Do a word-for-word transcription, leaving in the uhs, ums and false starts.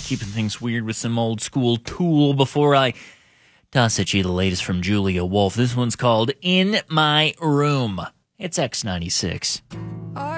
keeping things weird with some old school Tool before I toss at you the latest from Julia Wolf. This one's called In My Room. It's X ninety-six.